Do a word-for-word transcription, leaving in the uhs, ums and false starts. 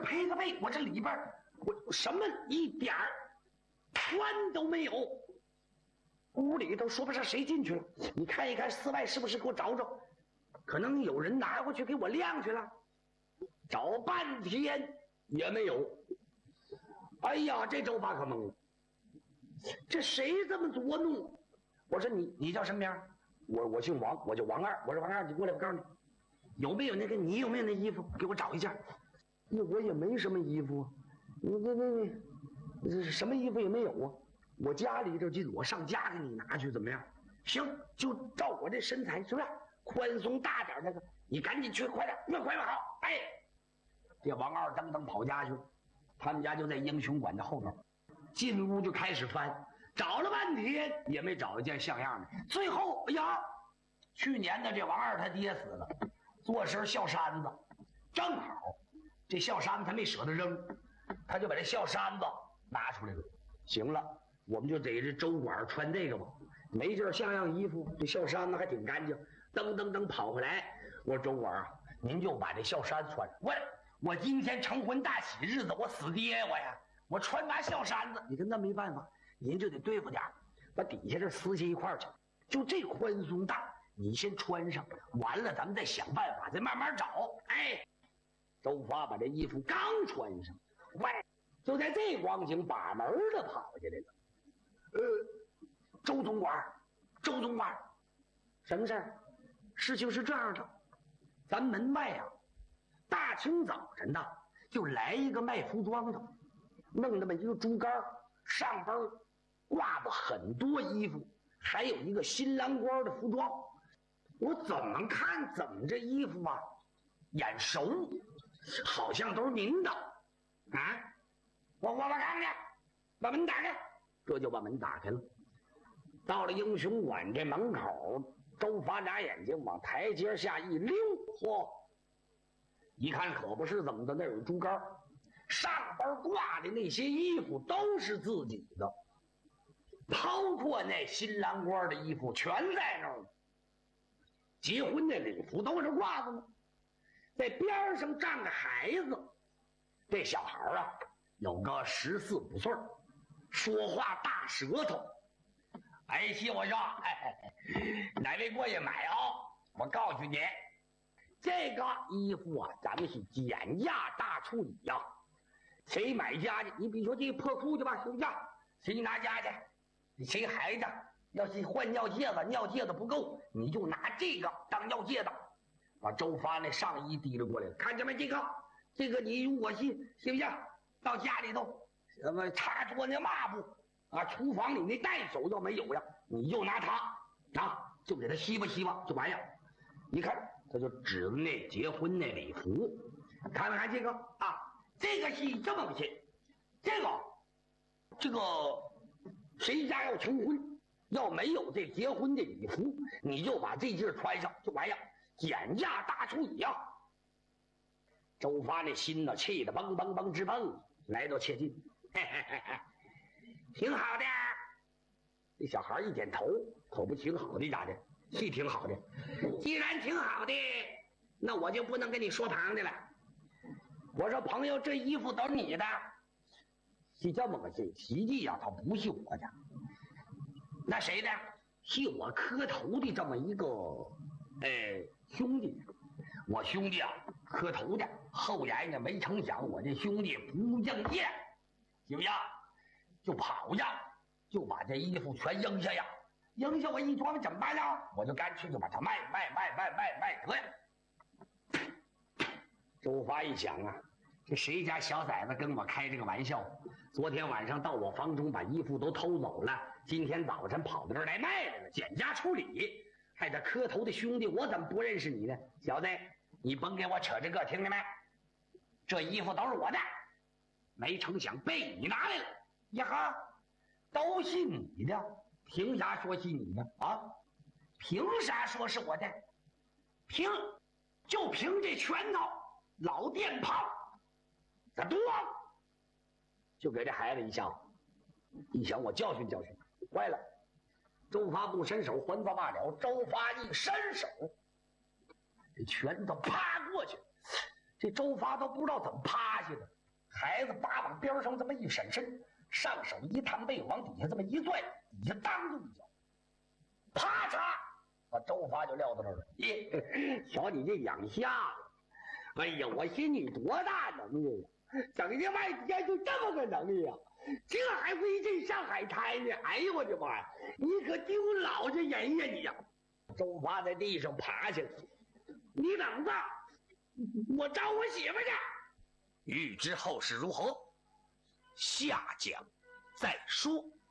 呸个呸，我这里边我什么一点儿穿都没有，屋里头说不上谁进去了。你看一看室外是不是给我找找，可能有人拿过去给我晾去了。找半天也没有。哎呀，这周发可懵了，这谁这么捉弄？我说你你叫什么名？我我姓王，我叫王二。我说王二，你过来，我告诉你，有没有那个你有没有那衣服？给我找一件。我也没什么衣服啊，你这这这什么衣服也没有啊。我家里头就我上家给你拿去，怎么样？行，就照我这身材，是不是宽松大点那个？你赶紧去，快点，越快越好。哎，这王二噔噔跑家去了，他们家就在英雄馆的后边。进屋就开始翻，找了半天也没找一件像样的。最后，哎呀，去年的这王二他爹死了，做身孝衫子，正好这孝衫子他没舍得扔，他就把这孝衫子拿出来了。行了，我们就得这州管穿这个吧，没件像样衣服，这孝衫子还挺干净。噔噔噔跑回来，我说州管啊，您就把这孝衫穿上。我我今天成婚大喜日子，我死爹我呀，我穿把孝衫子。你跟那没办法，您就得对付点，把底下这撕下一块去，就这宽松大，你先穿上，完了咱们再想办法，再慢慢找。哎，周发把这衣服刚穿上，喂，就在这光景把门的跑下来了。呃，周总管，周总管，什么事儿？事情是这样的，咱门外啊，大清早晨的就来一个卖服装的，弄那么一个竹竿，上边挂着很多衣服，还有一个新郎官的服装。我怎么看怎么这衣服啊眼熟，好像都是您的啊！我我我看看，把门打开。这就把门打开了，到了英雄馆这门口，周发眨眼睛往台阶下一溜，嚯！一看可不是怎么的，那有竹竿，上边挂的那些衣服都是自己的，包括那新郎官的衣服全在那儿，结婚的礼服都是挂着呢。在边上站个孩子，这小孩啊有个十四五岁，说话大舌头。哎，替我说，哎，哪位过去买啊？我告诉你，这个衣服啊，咱们是减价大处理呀、啊。谁买家去？你比如说这破裤子吧，行不行？谁拿家去？谁孩子要是换尿介子，尿介子不够，你就拿这个当尿介子。把周发那上衣提了过来，看见没？这个，这个你如果是行不行？到家里头，什么擦桌那抹布啊，厨房里那带手要没有呀，你就拿它啊，就给他吸吧吸吧就完了。一看，他就指着那结婚那礼服，看没看这个啊？这个是这么个事，这个，这个谁家要成婚，要没有这结婚的礼服，你就把这件穿上就完了。减价大处理呀！周发那心呢，气得嘣嘣嘣直蹦，来到切近，嘿嘿嘿嘿，挺好的。这小孩一点头，可不挺好的咋的？是挺好的。既然挺好的，那我就不能跟你说旁的了。我说朋友，这衣服都是你的，是这么个事。实际呀，它不是我的，那谁的？是我磕头的这么一个。哎，兄弟，我兄弟啊，磕头的。后来呢，没成想我这兄弟不应验，行不行？就跑呀，就把这衣服全扔下呀，扔下我一琢磨怎么办呀？我就干脆就把它卖卖卖卖卖卖得呀。周发一想啊，这谁家小崽子跟我开这个玩笑？昨天晚上到我房中把衣服都偷走了，今天早晨跑到这儿来卖来了，减价处理。害得磕头的兄弟，我怎么不认识你呢？小子，你甭给我扯这个，听见没？这衣服都是我的，没成想被你拿来了。呀哈，都是你的，凭啥说是你的啊？凭啥说是我的？凭，就凭这拳头，老电炮，咋多？就给这孩子一笑，一想我教训教训，坏了。周发不伸手还则罢了，周发一伸手，这拳头啪过去， 这周发都不知道怎么趴下的，孩子叭往边上这么一闪身，上手一探背，往底下这么一拽，底下当就一脚，啪嚓，把周发就撂到这儿了。耶，瞧你这养瞎了！哎呀，我寻你多大能力呀、啊？整天外底下就这么个能力啊！这还威震上海滩呢！哎呦我的妈呀，你可丢老家人呀你呀！周发在地上爬起来，你等着，我找我媳妇去。 欲知后事如何，下讲再说。